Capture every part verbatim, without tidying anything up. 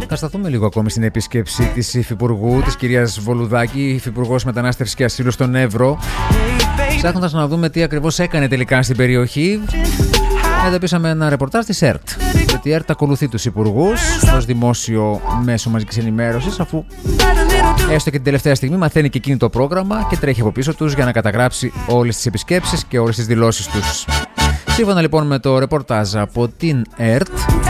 Θα σταθούμε λίγο ακόμη στην επίσκεψη της Υφυπουργού, της κυρίας Βολουδάκη, Υφυπουργός Μετανάστευσης και Ασύλου στον Εύρο, ψάχνοντας να δούμε τι ακριβώς έκανε τελικά στην περιοχή. Εντοπίσαμε ένα ρεπορτάζ της ΕΡΤ. Γιατί η ΕΡΤ ακολουθεί τους υπουργούς ως δημόσιο μέσο μαζικής ενημέρωσης, αφού έστω και την τελευταία στιγμή μαθαίνει και εκείνη το πρόγραμμα και τρέχει από πίσω τους για να καταγράψει όλες τις επισκέψεις και όλες τις δηλώσεις τους. Σύμφωνα λοιπόν με το ρεπορτάζ από την ΕΡΤ,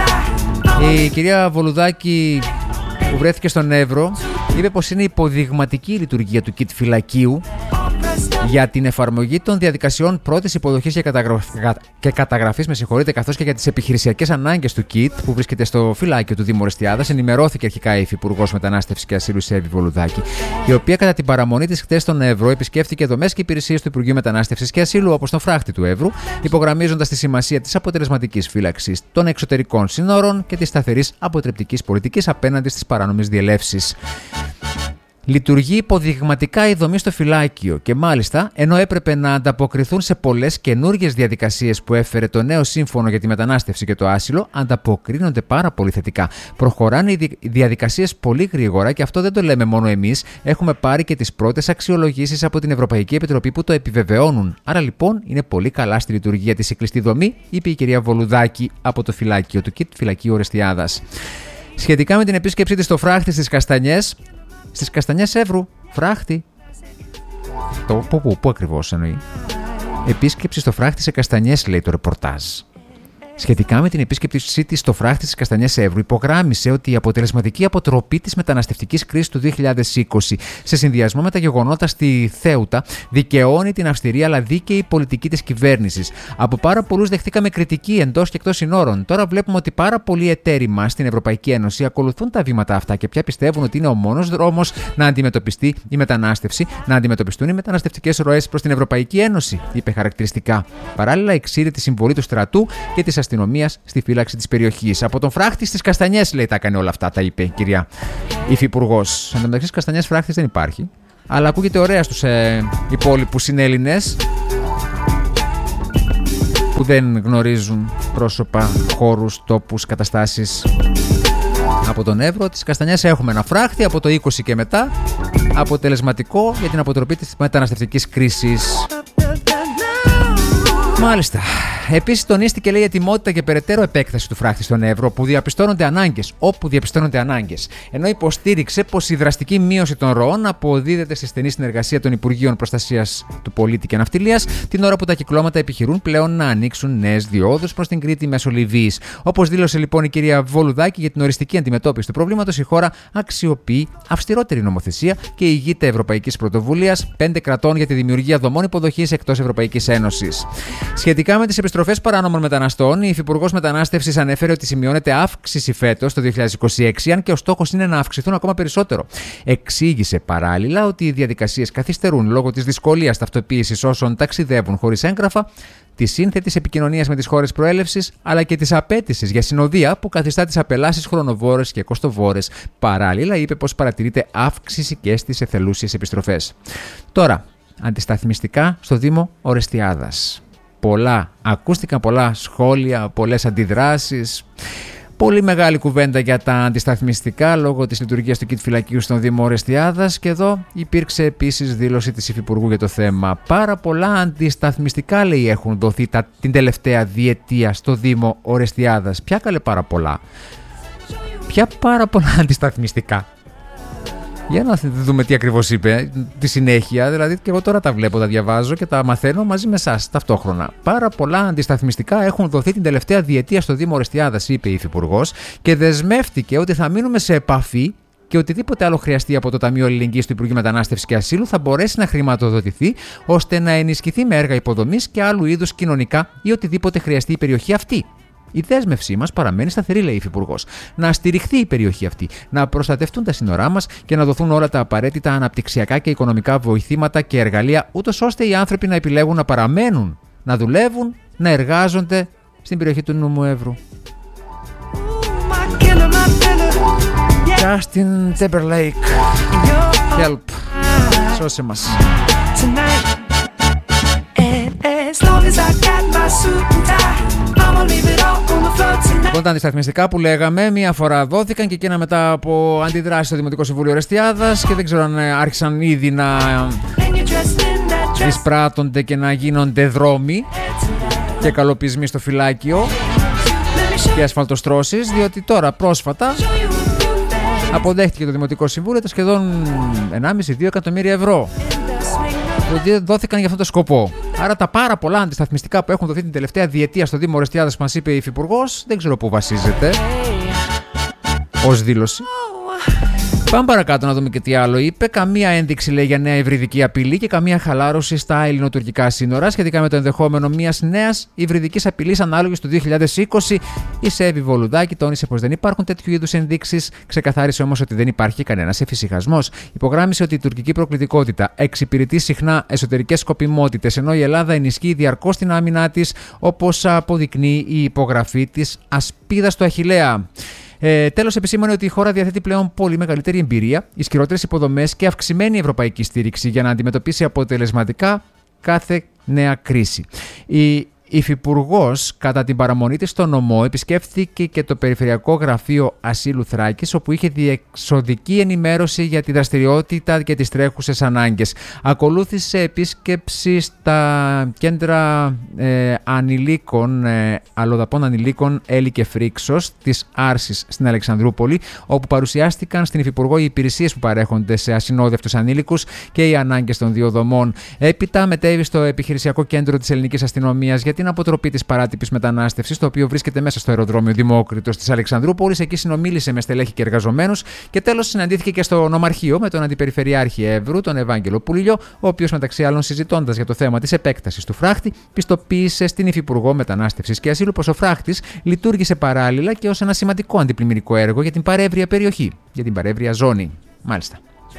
η κυρία Βολουδάκη, που βρέθηκε στον Εύρο, είπε πως είναι υποδειγματική η λειτουργία του κιτ φυλακίου για την εφαρμογή των διαδικασιών πρώτης υποδοχής και, καταγραφ... και καταγραφής, με συγχωρείτε, καθώς και για τις επιχειρησιακές ανάγκες του κιτ που βρίσκεται στο φυλάκιο του Δήμου Ορεστιάδας. Ενημερώθηκε αρχικά η Υφυπουργός Μετανάστευσης και Ασύλου Εύη Βολουδάκη, η οποία κατά την παραμονή της χτες στον Εύρο επισκέφθηκε δομές και υπηρεσίες του Υπουργείου Μετανάστευσης και Ασύλου, όπως τον φράχτη του Εύρου, υπογραμμίζοντας τη σημασία της αποτελεσματικής φύλαξης των εξωτερικών συνόρων και της σταθερής αποτρεπτικής πολιτικής απέναντι στις παράνομες διελεύσεις. Λειτουργεί υποδειγματικά η δομή στο φυλάκιο και μάλιστα, ενώ έπρεπε να ανταποκριθούν σε πολλές καινούργιες διαδικασίες που έφερε το νέο σύμφωνο για τη μετανάστευση και το άσυλο, ανταποκρίνονται πάρα πολύ θετικά. Προχωράνε οι διαδικασίες πολύ γρήγορα και αυτό δεν το λέμε μόνο εμείς. Έχουμε πάρει και τις πρώτες αξιολογήσεις από την Ευρωπαϊκή Επιτροπή που το επιβεβαιώνουν. Άρα λοιπόν είναι πολύ καλά στη λειτουργία της η κλειστή δομή, είπε η κυρία Βολουδάκη από το φυλάκιο του ΚΙΤ Φυλακίου Ορεστιάδας. Σχετικά με την επίσκεψή της στο φράχτη στις Καστανιές. Στις Καστανιές Εύρου, φράχτη. Το, πού, πού, πού ακριβώς εννοεί? Επίσκεψη στο φράχτη σε Καστανιές, λέει το ρεπορτάζ. Σχετικά με την επίσκεψή της στο φράχτη της Καστανιές Εύρου, υπογράμμισε ότι η αποτελεσματική αποτροπή της μεταναστευτικής κρίσης του δύο χιλιάδες είκοσι, σε συνδυασμό με τα γεγονότα στη Θέουτα, δικαιώνει την αυστηρή αλλά δίκαιη πολιτική της κυβέρνησης. Από πάρα πολλούς δεχτήκαμε κριτική εντός και εκτός συνόρων. Τώρα βλέπουμε ότι πάρα πολλοί εταίροι μας στην Ευρωπαϊκή Ένωση ακολουθούν τα βήματα αυτά και πια πιστεύουν ότι είναι ο μόνος δρόμος να αντιμετωπιστεί η μετανάστευση, να αντιμετωπιστούν οι μεταναστευτικές ροές προς την Ευρωπαϊκή Ένωση, είπε χαρακτηριστικά. Παράλληλα, εξήρε τη συμβολή του στρατού και της αστυνομίας στη φύλαξη της περιοχής. Από τον φράχτη στις Καστανιές, λέει, τα έκανε όλα αυτά, τα είπε η κυρία Υφυπουργός. Εν τω μεταξύ, Καστανιές φράχτης δεν υπάρχει, αλλά ακούγεται ωραία στους ε, υπόλοιπους συνέλληνες που δεν γνωρίζουν πρόσωπα, χώρους, τόπους, καταστάσεις από τον Εύρο. Τις Καστανιές έχουμε ένα φράχτη από το είκοσι και μετά, αποτελεσματικό για την αποτροπή της μεταναστευτικής κρίσης. Μάλιστα. Επίσης, τονίστηκε, λέει, η ετοιμότητα και περαιτέρω επέκταση του φράχτη στον Εύρο, όπου διαπιστώνονται ανάγκες, όπου διαπιστώνονται ανάγκες. Ενώ υποστήριξε πως η δραστική μείωση των ροών αποδίδεται στη στενή συνεργασία των Υπουργείων Προστασίας του Πολίτη και Ναυτιλίας, την ώρα που τα κυκλώματα επιχειρούν πλέον να ανοίξουν νέες διόδους προς την Κρήτη μέσω Λιβύης. Όπως δήλωσε λοιπόν η κυρία Βολουδάκη, για την οριστική αντιμετώπιση του προβλήματος, η χώρα αξιοποιεί αυστηρότερη νομοθεσία και ηγείται ευρωπαϊκής πρωτοβουλίας πέντε κρατών για τη δημιουργία δομών υποδοχής εκτός Ευρωπαϊκής Ένωσης. Σχετικά με τις επιστροφές παράνομων μεταναστών, η Υφυπουργός Μετανάστευσης ανέφερε ότι σημειώνεται αύξηση φέτος το δύο χιλιάδες είκοσι έξι, αν και ο στόχος είναι να αυξηθούν ακόμα περισσότερο. Εξήγησε παράλληλα ότι οι διαδικασίες καθυστερούν λόγω της δυσκολίας ταυτοποίησης όσων ταξιδεύουν χωρίς έγγραφα, της σύνθετης επικοινωνίας με τις χώρες προέλευσης, αλλά και της απέτησης για συνοδεία που καθιστά τις απελάσεις χρονοβόρες και κοστοβόρες. Παράλληλα, είπε πως παρατηρείται αύξηση και στις εθελούσιες επιστροφές. Τώρα, αντισταθμιστικά στο Δήμο Ορεστιάδας. Πολλά, ακούστηκαν πολλά σχόλια, πολλές αντιδράσεις. Πολύ μεγάλη κουβέντα για τα αντισταθμιστικά λόγω της λειτουργίας του ΚΙΤ Φυλακίου στον Δήμο Ορεστιάδας και εδώ υπήρξε επίσης δήλωση της Υφυπουργού για το θέμα. Πάρα πολλά αντισταθμιστικά, λέει, έχουν δοθεί τα, την τελευταία διετία στο Δήμο Ορεστιάδας. Ποια καλέ πάρα πολλά. Ποια πάρα πολλά αντισταθμιστικά. Για να δούμε τι ακριβώς είπε, τη συνέχεια, δηλαδή και εγώ τώρα τα βλέπω, τα διαβάζω και τα μαθαίνω μαζί με εσάς ταυτόχρονα. Πάρα πολλά αντισταθμιστικά έχουν δοθεί την τελευταία διετία στο Δήμο Ορεστιάδας, είπε η Υφυπουργός, και δεσμεύτηκε ότι θα μείνουμε σε επαφή και οτιδήποτε άλλο χρειαστεί από το Ταμείο Αλληλεγγύης του Υπουργείου Μετανάστευσης και Ασύλου θα μπορέσει να χρηματοδοτηθεί ώστε να ενισχυθεί με έργα υποδομής και άλλου είδους κοινωνικά ή οτιδήποτε χρειαστεί η περιοχή αυτή. Η δέσμευσή μας παραμένει σταθερή, λέει η Υφυπουργός. Να στηριχθεί η περιοχή αυτή, να προστατευτούν τα σύνορά μας και να δοθούν όλα τα απαραίτητα αναπτυξιακά και οικονομικά βοηθήματα και εργαλεία, ούτως ώστε οι άνθρωποι να επιλέγουν να παραμένουν, να δουλεύουν, να εργάζονται στην περιοχή του Νούμου Εύρου. Justin Timberlake, help, σώσε μας. Tonight, and as long as I got my suit and tie, I'm Λοιπόν, τα αντισταθμιστικά που λέγαμε, μία φορά δόθηκαν και εκείνα μετά από αντιδράσεις στο Δημοτικό Συμβούλιο Ορεστιάδας και δεν ξέρω αν άρχισαν ήδη να εισπράττονται και να γίνονται δρόμοι και καλοπισμοί στο φυλάκιο και ασφαλτοστρώσεις, διότι τώρα πρόσφατα αποδέχτηκε το Δημοτικό Συμβούλιο τα σχεδόν ενάμιση με δύο εκατομμύρια ευρώ που δόθηκαν για αυτόν τον σκοπό. Άρα τα πάρα πολλά αντισταθμιστικά που έχουν δοθεί την τελευταία διετία στο Δήμο Ορεστιάδας που μας είπε η Υφυπουργός, δεν ξέρω πού βασίζεται ως δήλωση. Πάμε παρακάτω να δούμε και τι άλλο είπε. Καμία ένδειξη, λέει, για νέα υβριδική απειλή και καμία χαλάρωση στα ελληνοτουρκικά σύνορα σχετικά με το ενδεχόμενο μιας νέας υβριδικής απειλής ανάλογης του δύο χιλιάδες είκοσι. Η Σέβη Βολουδάκη τόνισε πως δεν υπάρχουν τέτοιου είδους ενδείξεις, ξεκαθάρισε όμως ότι δεν υπάρχει κανένας εφησυχασμός. Υπογράμμισε ότι η τουρκική προκλητικότητα εξυπηρετεί συχνά εσωτερικές σκοπιμότητες, ενώ η Ελλάδα ενισχύει διαρκώς την άμυνά της, όπως αποδεικνύει η υπογραφή της ασπίδας του Αχιλλέα. Ε, τέλος, επισήμανε ότι η χώρα διαθέτει πλέον πολύ μεγαλύτερη εμπειρία, ισχυρότερες υποδομές και αυξημένη ευρωπαϊκή στήριξη για να αντιμετωπίσει αποτελεσματικά κάθε νέα κρίση. Η Υφυπουργός, κατά την παραμονή της στο νομό, επισκέφθηκε και το Περιφερειακό Γραφείο Ασύλου Θράκης, όπου είχε διεξοδική ενημέρωση για τη δραστηριότητα και τις τρέχουσες ανάγκες. Ακολούθησε επίσκεψη στα κέντρα ε, ανηλίκων, ε, αλλοδαπών ανηλίκων Έλλη και Φρίξος της Άρσης στην Αλεξανδρούπολη, όπου παρουσιάστηκαν στην Υφυπουργό οι υπηρεσίες που παρέχονται σε ασυνόδευτους ανήλικους και οι ανάγκες των δύο δομών. Έπειτα μετέβη στο Επιχειρησιακό Κέντρο της Ελληνικής Αστυνομίας για την αποτροπή της παράτυπης μετανάστευσης, το οποίο βρίσκεται μέσα στο αεροδρόμιο Δημόκριτος της Αλεξανδρούπολης. Εκεί συνομίλησε με στελέχη και εργαζομένους και τέλος συναντήθηκε και στο Νομαρχείο με τον Αντιπεριφερειάρχη Εύρου, τον Ευάγγελο Πουληλιό, ο οποίος μεταξύ άλλων, συζητώντας για το θέμα της επέκτασης του φράχτη, πιστοποίησε στην Υφυπουργό Μετανάστευσης και Ασύλου πως ο φράχτης λειτουργήσε παράλληλα και ως ένα σημαντικό αντιπλημμυρικό έργο για την παρέβρια περιοχή, για την παρέβρια ζώνη. Μάλιστα.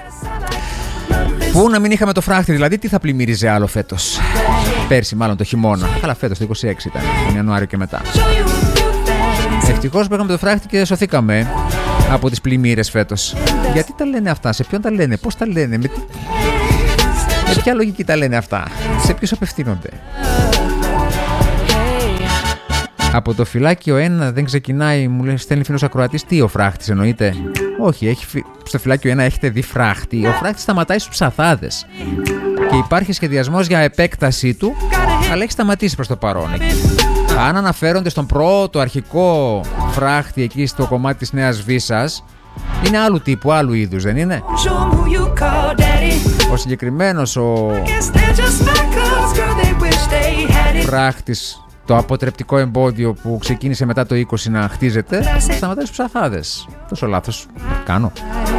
Πού να μην είχαμε το φράχτη, δηλαδή, τι θα πλημμύριζε άλλο φέτος? Πέρσι, μάλλον το χειμώνα. Αλλά φέτος το είκοσι έξι ήταν, τον Ιανουάριο και μετά. Ευτυχώς που είχαμε το φράχτη και σωθήκαμε από τις πλημμύρες φέτος. Γιατί τα λένε αυτά, σε ποιον τα λένε, πώς τα λένε, με, τι... με ποια λογική τα λένε αυτά, σε ποιους απευθύνονται? Από το φυλάκιο ένα δεν ξεκινάει, μου λέει, στέλνει φίλος ακροατής. Τι, ο φράχτης εννοείται? Όχι, έχει, στο φυλάκιο ένα έχετε δει φράχτη? Ο φράχτης σταματάει στους ψαθάδες και υπάρχει σχεδιασμός για επέκτασή του, αλλά έχει σταματήσει προς το παρόν. Αν αναφέρονται στον πρώτο αρχικό φράχτη εκεί στο κομμάτι της Νέας Βύσσας, είναι άλλου τύπου, άλλου είδους, δεν είναι? Ο συγκεκριμένος ο φράχτης, το αποτρεπτικό εμπόδιο που ξεκίνησε μετά το είκοσι να χτίζεται, σταματάει στους ψαθάδες. Τόσο λάθος κάνω?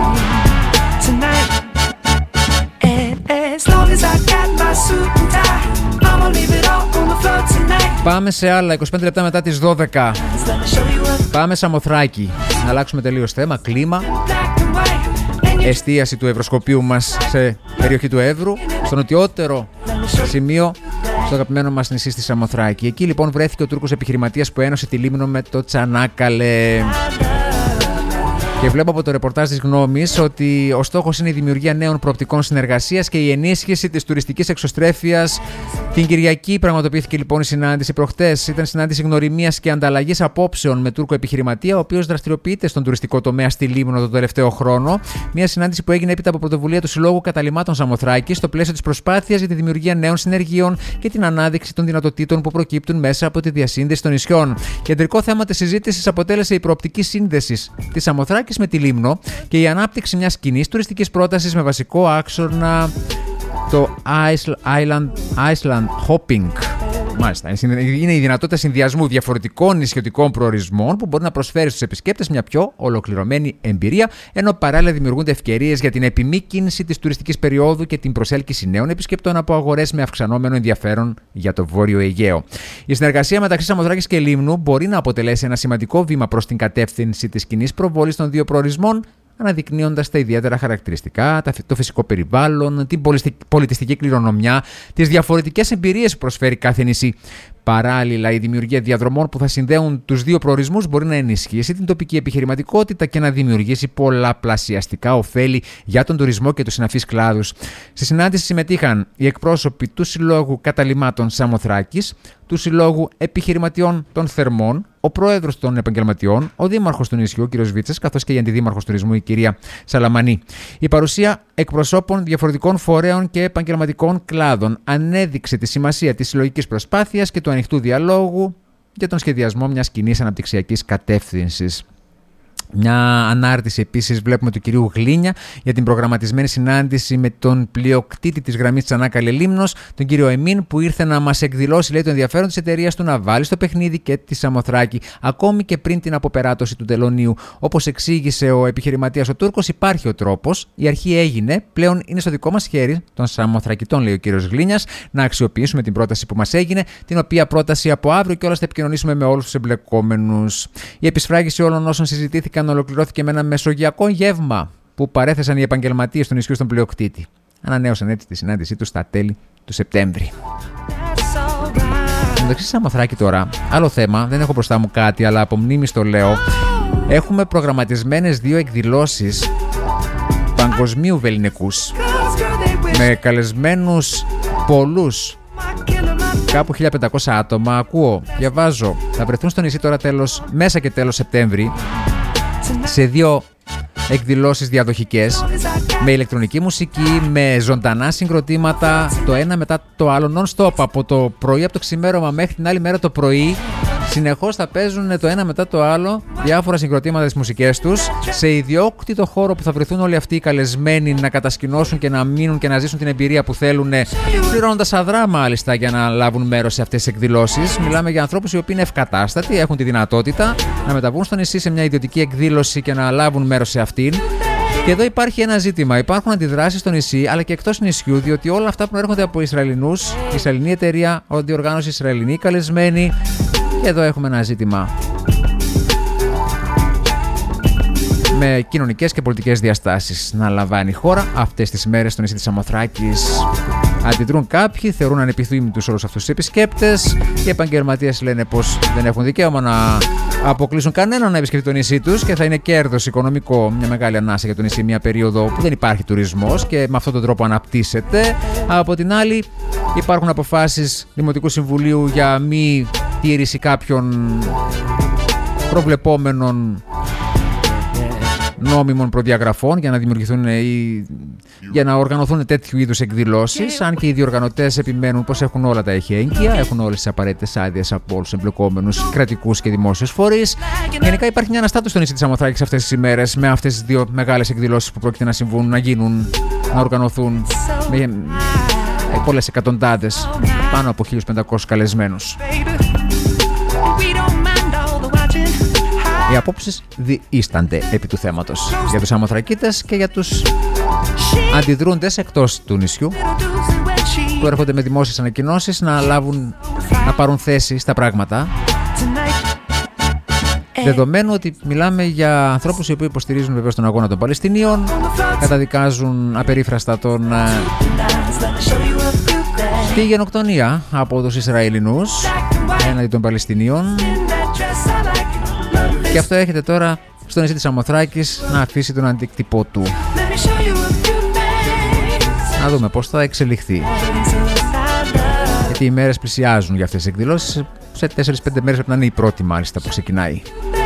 Πάμε σε άλλα, είκοσι πέντε λεπτά μετά τις δώδεκα. Πάμε Σαμοθράκη. Να αλλάξουμε τελείως θέμα, κλίμα. Εστίαση του ευρωσκοπίου μας σε περιοχή του Εύρου, στο νοτιότερο σημείο, στο αγαπημένο μας νησί στη Σαμοθράκη. Εκεί λοιπόν βρέθηκε ο Τούρκος επιχειρηματίας που ένωσε τη Λίμνο με το Τσανάκαλε. Και βλέπω από το ρεπορτάζ της Γνώμης ότι ο στόχος είναι η δημιουργία νέων προοπτικών συνεργασίας και η ενίσχυση της τουριστικής εξωστρέφειας. Την Κυριακή πραγματοποιήθηκε λοιπόν η συνάντηση. Προχτές ήταν συνάντηση γνωριμίας και ανταλλαγής απόψεων με Τούρκο επιχειρηματία, ο οποίος δραστηριοποιείται στον τουριστικό τομέα στη Λίμνο τον τελευταίο χρόνο. Μια συνάντηση που έγινε έπειτα από πρωτοβουλία του Συλλόγου Καταλυμάτων Σαμοθράκη στο πλαίσιο της προσπάθειας για τη δημιουργία νέων συνεργείων και την ανάδειξη των δυνατοτήτων που προκύπτουν μέσα από τη διασύνδεση των νησιών. Κεντρικό θέμα της συζήτησης αποτέλεσε η προοπτική σύνδεση της Σαμοθράκης με τη Λίμνο και η ανάπτυξη μιας κοινής τουριστικής πρότασης με βασικό άξονα το Island, Island Hopping. Μάλιστα, είναι η δυνατότητα συνδυασμού διαφορετικών νησιωτικών προορισμών που μπορεί να προσφέρει στους επισκέπτες μια πιο ολοκληρωμένη εμπειρία, ενώ παράλληλα δημιουργούνται ευκαιρίες για την επιμήκυνση της τουριστικής περίοδου και την προσέλκυση νέων επισκεπτών από αγορές με αυξανόμενο ενδιαφέρον για το Βόρειο Αιγαίο. Η συνεργασία μεταξύ Σαμοθράκης και Λίμνου μπορεί να αποτελέσει ένα σημαντικό βήμα προς την κατεύθυνση της κοινής προβολής των δύο προορισμών, αναδεικνύοντας τα ιδιαίτερα χαρακτηριστικά, το φυσικό περιβάλλον, την πολιτιστική κληρονομιά, τις διαφορετικές εμπειρίες που προσφέρει κάθε νησί. Παράλληλα, η δημιουργία διαδρομών που θα συνδέουν τους δύο προορισμούς μπορεί να ενισχύσει την τοπική επιχειρηματικότητα και να δημιουργήσει πολλαπλασιαστικά ωφέλη για τον τουρισμό και τους συναφείς κλάδους. Στη συνάντηση συμμετείχαν οι εκπρόσωποι του Συλλόγου Καταλυμάτων Σαμοθράκης, του Συλλόγου Επιχειρηματιών των Θερμών, ο πρόεδρος των επαγγελματιών, ο δήμαρχος του νησιού, ο κ. Βίτσας, καθώς και η αντιδήμαρχος τουρισμού, η κυρία Σαλαμανή. Η παρουσία εκπροσώπων διαφορετικών φορέων και επαγγελματικών κλάδων ανέδειξε τη σημασία της συλλογικής προσπάθειας και του ανοιχτού διαλόγου για τον σχεδιασμό μιας κοινής αναπτυξιακής κατεύθυνσης. Μια ανάρτηση επίσης βλέπουμε του κυρίου Γλίνια για την προγραμματισμένη συνάντηση με τον πλειοκτήτη της γραμμής της Ανάκαλε Λίμνος, τον κύριο Εμίν, που ήρθε να μας εκδηλώσει, λέει, το ενδιαφέρον της εταιρείας του να βάλει στο παιχνίδι και τη Σαμοθράκη, ακόμη και πριν την αποπεράτωση του τελωνίου. Όπως εξήγησε ο επιχειρηματίας ο Τούρκος, υπάρχει ο τρόπος, η αρχή έγινε, πλέον είναι στο δικό μας χέρι των Σαμοθρακητών, λέει ο κύριος Γλίνιας, να αξιοποιήσουμε την πρόταση που μας έγινε, την οποία πρόταση από αύριο κιόλας θα επικοινωνήσουμε με όλους τους εμπλεκόμενους. Η επισφράγιση όλων όσων συζητήθηκαν ολοκληρώθηκε με ένα μεσογειακό γεύμα που παρέθεσαν οι επαγγελματίες του νησιού στον πλειοκτήτη. Ανανέωσαν έτσι τη συνάντησή τους στα τέλη του Σεπτέμβρη. Εντάξει, Σαμοθράκη τώρα, άλλο θέμα, δεν έχω μπροστά μου κάτι, αλλά από μνήμης το λέω. Έχουμε προγραμματισμένες δύο εκδηλώσεις παγκοσμίου βεληνικούς με καλεσμένους πολλούς, κάπου χίλια πεντακόσια άτομα. Ακούω, διαβάζω, θα βρεθούν στο νησί τώρα τέλος, μέσα και τέλος Σεπτέμβρη, σε δύο εκδηλώσεις διαδοχικές με ηλεκτρονική μουσική, με ζωντανά συγκροτήματα, το ένα μετά το άλλο non-stop, από το πρωί, από το ξημέρωμα μέχρι την άλλη μέρα το πρωί. Συνεχώς θα παίζουν το ένα μετά το άλλο διάφορα συγκροτήματα τις μουσικές τους σε ιδιόκτητο χώρο που θα βρεθούν όλοι αυτοί οι καλεσμένοι να κατασκηνώσουν και να μείνουν και να ζήσουν την εμπειρία που θέλουν, πληρώνοντας αδρά μάλιστα για να λάβουν μέρος σε αυτές τις εκδηλώσεις. Μιλάμε για ανθρώπους οι οποίοι είναι ευκατάστατοι, έχουν τη δυνατότητα να μεταβούν στο νησί σε μια ιδιωτική εκδήλωση και να λάβουν μέρος σε αυτήν. Και εδώ υπάρχει ένα ζήτημα. Υπάρχουν αντιδράσεις στο νησί αλλά και εκτός νησιού, διότι όλα αυτά που έρχονται από Ισραηλινούς, Ισραηλινή εταιρεία, διοργάνωση Ισραηλινή καλεσμένοι. Και εδώ έχουμε ένα ζήτημα με κοινωνικές και πολιτικές διαστάσεις να λαμβάνει η χώρα αυτές τις μέρες στο νησί της Σαμοθράκης. Αντιδρούν κάποιοι, θεωρούν ανεπιθύμητους όλους αυτούς τους επισκέπτες. Οι επαγγελματίες λένε πως δεν έχουν δικαίωμα να αποκλείσουν κανέναν να επισκεφτεί το νησί τους και θα είναι κέρδος οικονομικό, μια μεγάλη ανάσα για το νησί, μια περίοδο που δεν υπάρχει τουρισμός και με αυτόν τον τρόπο αναπτύσσεται. Από την άλλη, υπάρχουν αποφάσεις Δημοτικού Συμβουλίου για μη τήρηση κάποιων προβλεπόμενων νόμιμων προδιαγραφών για να δημιουργηθούν ή για να οργανωθούν τέτοιου είδους εκδηλώσεις, αν και οι διοργανωτές επιμένουν πως έχουν όλα τα εχέγγυα, έχουν όλες τις απαραίτητες άδειες από όλους τους εμπλεκόμενους κρατικούς και δημόσιους φορείς. Γενικά υπάρχει μια αναστάτωση στο νησί της Σαμοθράκης αυτές τις ημέρες με αυτές τις δύο μεγάλες εκδηλώσεις που πρόκειται να συμβούν, να γίνουν, να οργανωθούν με πολλές εκατοντάδες, πάνω από χίλιους πεντακόσιους καλεσμένους. Οι απόψεις διήστανται επί του θέματος για τους Σαμοθρακίτες και για τους αντιδρούντες εκτός του νησιού που έρχονται με δημόσιες ανακοινώσεις να λάβουν, να πάρουν θέση στα πράγματα, δεδομένου ότι μιλάμε για ανθρώπους οι οποίοι υποστηρίζουν βεβαίως τον αγώνα των Παλαιστινίων, καταδικάζουν απερίφραστα τον, τη γενοκτονία από τους Ισραηλινούς έναντι των Παλαιστινίων. Και αυτό έρχεται τώρα στο νησί της Σαμοθράκης να αφήσει τον αντίκτυπό του. Να δούμε πώς θα εξελιχθεί. Γιατί οι μέρες πλησιάζουν για αυτές τις εκδηλώσεις. Σε τέσσερις πέντε μέρες πρέπει να είναι η πρώτη μάλιστα που ξεκινάει.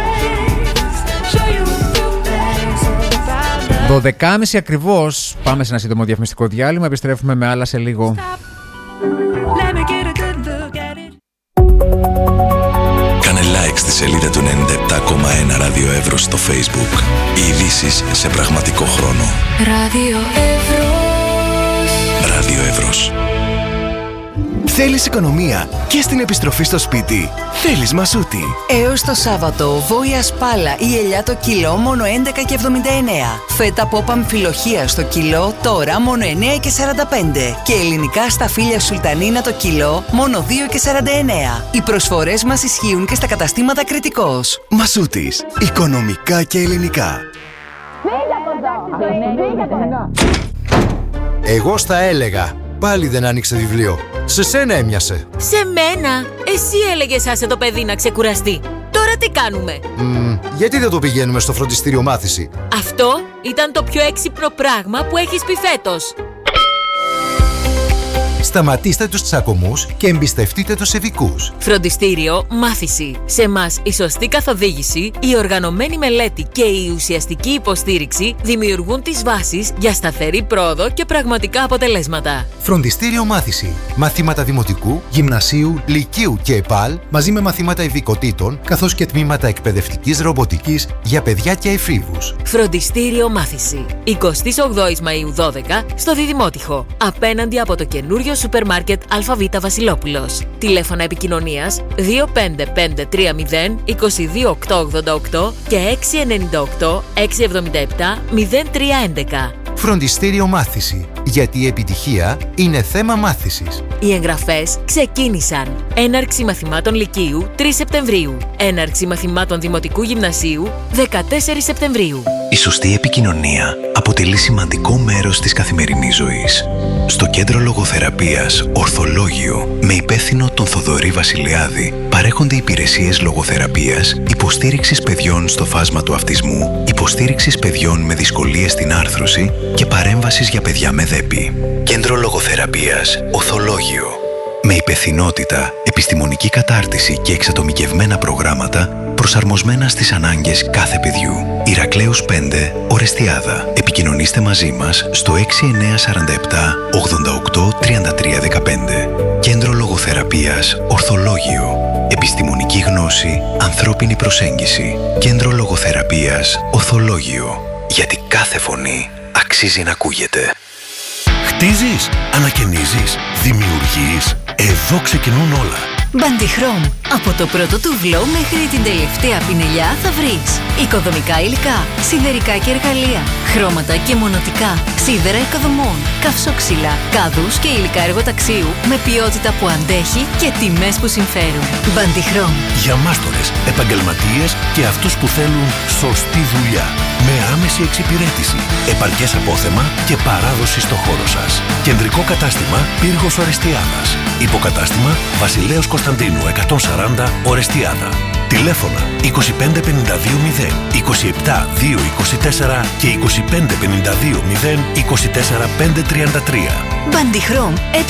δώδεκα και μισή ακριβώς. Πάμε σε ένα σύντομο διαφημιστικό διάλειμμα. Επιστρέφουμε με άλλα σε λίγο. Κάνε like στη σελίδα του ενενήντα επτά κόμμα ένα Ράδιο Εύρος στο Facebook. Οι ειδήσεις σε πραγματικό χρόνο. Ράδιο Εύρος. Ράδιο Εύρος. Θέλεις οικονομία και στην επιστροφή στο σπίτι? Θέλεις Μασούτη. Έως το Σάββατο, βόηα σπάλα ή ελιά το κιλό μόνο έντεκα και εβδομήντα εννέα. Φέτα πόπα αμφιλοχεία στο κιλό τώρα μόνο εννέα και σαράντα πέντε. Και ελληνικά σταφύλια σουλτανίνα το κιλό μόνο δύο και σαράντα εννέα. Οι προσφορές μας ισχύουν και στα καταστήματα Κρητικός. Μασούτης. Οικονομικά και ελληνικά. Εγώ στα έλεγα. Πάλι δεν άνοιξε βιβλίο. Σε σένα έμοιασε. Σε μένα? Εσύ έλεγες άσε το παιδί να ξεκουραστεί. Τώρα τι κάνουμε? Mm, γιατί δεν το πηγαίνουμε στο φροντιστήριο μάθηση? Αυτό ήταν το πιο έξυπνο πράγμα που έχεις πει φέτος. Σταματήστε τους τσακωμούς και εμπιστευτείτε τους ειδικούς. Φροντιστήριο Μάθηση. Σε εμάς η σωστή καθοδήγηση, η οργανωμένη μελέτη και η ουσιαστική υποστήριξη δημιουργούν τις βάσεις για σταθερή πρόοδο και πραγματικά αποτελέσματα. Φροντιστήριο Μάθηση. Μαθήματα δημοτικού, γυμνασίου, λυκείου και ΕΠΑΛ, μαζί με μαθήματα ειδικοτήτων, καθώς και τμήματα εκπαιδευτικής ρομποτικής για παιδιά και εφήβους. Φροντιστήριο Μάθηση. εικοστή όγδοη Μαΐου δώδεκα στο Διδημότυχο, απέναντι από το καινούριο σούπερ μάρκετ ΑΒ Βασιλόπουλος. Τηλέφωνα επικοινωνίας δύο πέντε πέντε τρία μηδέν είκοσι δύο οκτακόσια ογδόντα οκτώ και έξι εννιά οκτώ έξι εβδομήντα επτά μηδέν τρία έντεκα. Φροντιστήριο Μάθηση. Γιατί η επιτυχία είναι θέμα μάθησης. Οι εγγραφές ξεκίνησαν. Έναρξη μαθημάτων Λυκείου τρεις Σεπτεμβρίου. Έναρξη μαθημάτων Δημοτικού Γυμνασίου δεκατέσσερις Σεπτεμβρίου. Η σωστή επικοινωνία αποτελεί σημαντικό μέρος της καθημερινής ζωής. Στο Κέντρο Λογοθεραπείας Ορθολόγιο, με υπεύθυνο τον Θοδωρή Βασιλιάδη, παρέχονται υπηρεσίες λογοθεραπείας, υποστήριξης παιδιών στο φάσμα του αυτισμού, υποστήριξης παιδιών με δυσκολίες στην άρθρωση και παρέμβασης για παιδιά με δέπη. Κέντρο Λογοθεραπείας Ορθολόγιο. Με υπευθυνότητα, επιστημονική κατάρτιση και εξατομικευμένα προγράμματα προσαρμοσμένα στις ανάγκες κάθε παιδιού. Ηρακλέους πέντε, Ορεστιάδα. Επικοινωνήστε μαζί μας στο έξι εννιά τέσσερα επτά ογδόντα οκτώ τριάντα τρία δεκαπέντε. Κέντρο Λογοθεραπείας Ορθολόγιο. Επιστημονική γνώση, ανθρώπινη προσέγγιση. Κέντρο Λογοθεραπείας Ορθολόγιο. Γιατί κάθε φωνή αξίζει να ακούγεται. Χτίζεις, ανακαινίζεις, δημιουργείς. Εδώ ξεκινούν όλα. Μπαντιχρόμ. Από το πρώτο τουβλό μέχρι την τελευταία πινελιά θα βρεις οικοδομικά υλικά, σιδερικά και εργαλεία, χρώματα και μονοτικά, σίδερα οικοδομών, καυσόξυλα, κάδους και υλικά εργοταξίου με ποιότητα που αντέχει και τιμές που συμφέρουν. Μπαντιχρόμ. Για μάστορες, επαγγελματίες και αυτούς που θέλουν σωστή δουλειά. Με άμεση εξυπηρέτηση, επαρκές απόθεμα και παράδοση στο χώρο σας. Κεντρικό κατάστημα Πύργος Ορεστιάδας. Υποκατάστημα Βασιλέως Κωνσταντίνου εκατόν σαράντα Ορεστιάδα. Τηλέφωνα είκοσι πέντε πενήντα δύο μηδέν είκοσι επτά δύο είκοσι τέσσερα και είκοσι πέντε πενήντα δύο μηδέν είκοσι τέσσερα πέντε τριάντα τρία. Μπαντιχρόμ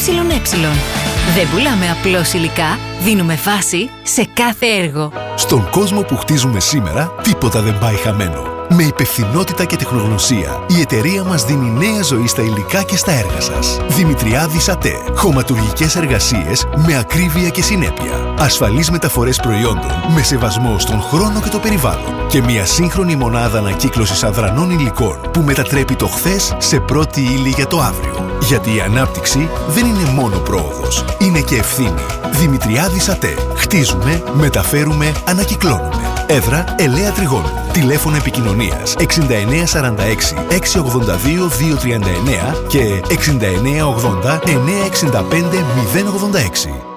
ΕΕ. Δεν πουλάμε απλώς υλικά, δίνουμε βάση σε κάθε έργο. Στον κόσμο που χτίζουμε σήμερα, τίποτα δεν πάει χαμένο. Με υπευθυνότητα και τεχνογνωσία, η εταιρεία μας δίνει νέα ζωή στα υλικά και στα έργα σας. Δημητριάδης ΑΤΕ. Χωματουργικές εργασίες με ακρίβεια και συνέπεια. Ασφαλείς μεταφορές προϊόντων με σεβασμό στον χρόνο και το περιβάλλον. Και μια σύγχρονη μονάδα ανακύκλωσης αδρανών υλικών που μετατρέπει το χθες σε πρώτη ύλη για το αύριο. Γιατί η ανάπτυξη δεν είναι μόνο πρόοδος, είναι και ευθύνη. Δημητριάδης ΑΤΕ. Χτίζουμε, μεταφέρουμε, ανακυκλώνουμε. Έδρα Ελαία Τριγώνου. Τηλέφωνο επικοινωνίας εξήντα εννιά σαράντα έξι εξακόσια ογδόντα δύο διακόσια τριάντα εννιά και εξήντα εννιά ογδόντα εννιακόσια εξήντα πέντε μηδέν ογδόντα έξι.